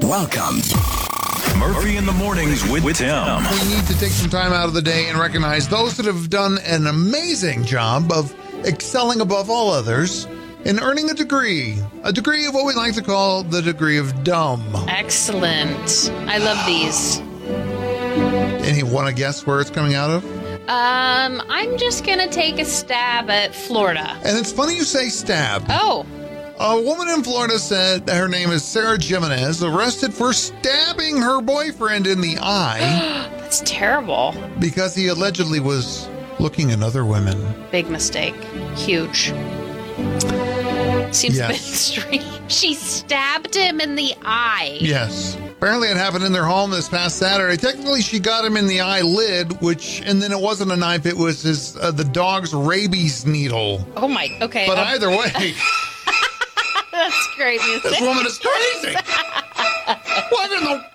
Welcome. Murphy in the Mornings with Tim. We need to take some time out of the day and recognize those that have done an amazing job of excelling above all others in earning a degree of what we like to call the degree of dumb. Excellent. I love these. And you want to guess where it's coming out of? I'm just going to take a stab at Florida. And it's funny you say stab. Oh. A woman in Florida said her name is Sarah Jimenez, arrested for stabbing her boyfriend in the eye That's terrible. because he allegedly was looking at other women. Big mistake. Huge. Seems a bit Yes. extreme. She stabbed him in the eye. Yes. Apparently it happened in their home this past Saturday. Technically, she got him in the eyelid, and then it wasn't a knife, it was the dog's rabies needle. Oh my, okay. But either way, That's great music. this woman is crazy. What in the,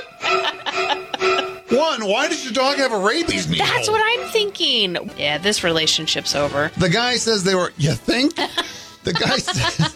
what? One, why does your dog have a rabies needle? That's what I'm thinking. Yeah, this relationship's over. The guy says you think? The guy says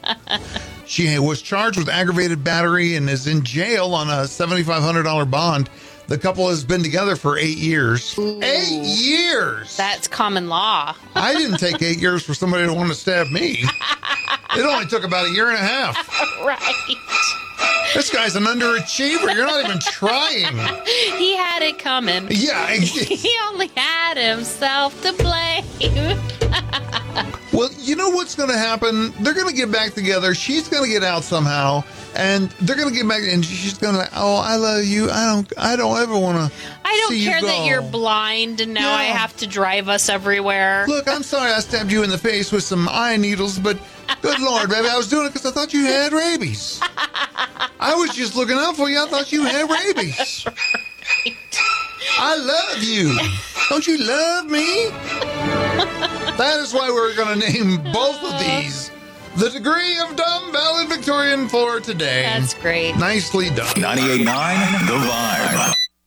she was charged with aggravated battery and is in jail on a $7,500 bond. The couple has been together for 8 years. Ooh. 8 years! That's common law. I didn't take 8 years for somebody to want to stab me. It only took about a year and a half. Right. This guy's an underachiever. You're not even trying. He had it coming. Yeah. He only had himself to blame. Well, you know what's going to happen? They're going to get back together. She's going to get out somehow, and they're going to get back, and she's going to, oh, I love you. I don't ever want to. I don't care that you're blind and now I have to drive us everywhere. Look, I'm sorry I stabbed you in the face with some eye needles, but good Lord, baby, I was doing it because I thought you had rabies. I was just looking out for you. I thought you had rabies. I love you. Don't you love me? That is why we're going to name both of these the degree of dumb valedictorian for today. That's great. Nicely done. 98.9 The Vibe.